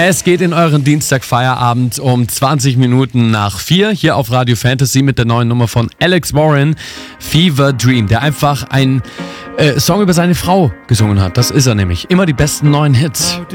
Es geht in euren Dienstagfeierabend um 20 Minuten nach 4 hier auf Radio Fantasy mit der neuen Nummer von Alex Warren, Fever Dream, der einfach einen Song über seine Frau gesungen hat. Das ist er nämlich. Immer die besten neuen Hits.